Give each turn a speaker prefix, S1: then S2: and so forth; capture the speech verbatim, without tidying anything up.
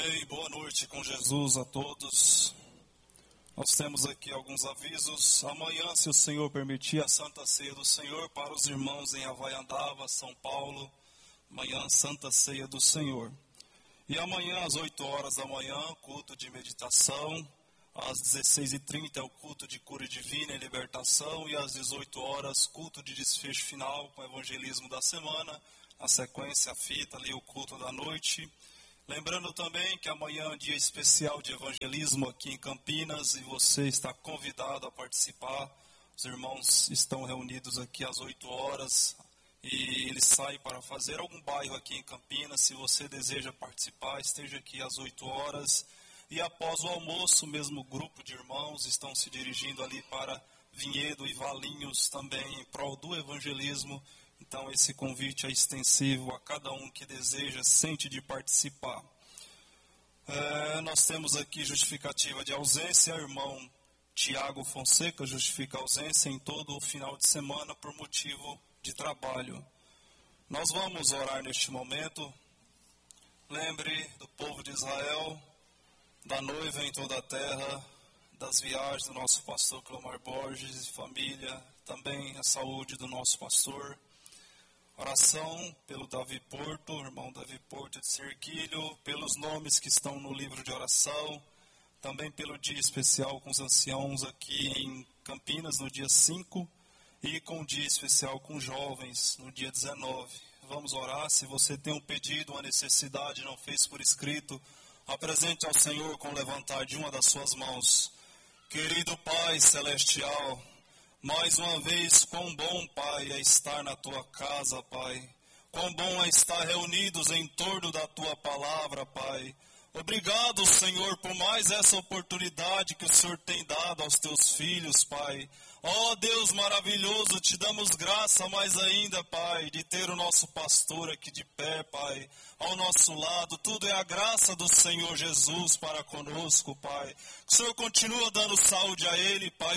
S1: Amém, boa noite com Jesus a todos. Nós temos aqui alguns avisos. Amanhã, se o Senhor permitir, a Santa Ceia do Senhor para os irmãos em Havaiandava, São Paulo. Amanhã, Santa Ceia do Senhor. E amanhã, às oito horas da manhã, culto de meditação. Às dezesseis e trinta é o culto de cura divina e libertação. E às dezoito horas, culto de desfecho final com o evangelismo da semana. Na sequência, a fita ali, o culto da noite. Lembrando também que amanhã é um dia especial de evangelismo aqui em Campinas e você está convidado a participar. Os irmãos estão reunidos aqui às oito horas e eles saem para fazer algum bairro aqui em Campinas. Se você deseja participar, esteja aqui às oito horas. E após o almoço, o mesmo grupo de irmãos estão se dirigindo ali para Vinhedo e Valinhos também em prol do evangelismo. Então, esse convite é extensivo a cada um que deseja, sente de participar. É, nós temos aqui justificativa de ausência. Irmão Tiago Fonseca justifica a ausência em todo o final de semana por motivo de trabalho. Nós vamos orar neste momento. Lembre do povo de Israel, da noiva em toda a terra, das viagens do nosso pastor Clomar Borges e família, também a saúde do nosso pastor. Oração pelo Davi Porto, irmão Davi Porto de Serquilho, pelos nomes que estão no livro de oração, também pelo dia especial com os anciãos aqui em Campinas no dia cinco e com o dia especial com jovens no dia dezenove. Vamos orar. Se você tem um pedido, uma necessidade, não fez por escrito, apresente ao Senhor com o levantar de uma das suas mãos. Querido Pai Celestial, mais uma vez, quão bom, Pai, é estar na Tua casa, Pai. Quão bom é estar reunidos em torno da Tua palavra, Pai. Obrigado, Senhor, por mais essa oportunidade que o Senhor tem dado aos Teus filhos, Pai. Ó Deus maravilhoso, te damos graça mais ainda, Pai, de ter o nosso pastor aqui de pé, Pai, ao nosso lado. Tudo é a graça do Senhor Jesus para conosco, Pai. Que o Senhor continua dando saúde a ele, Pai.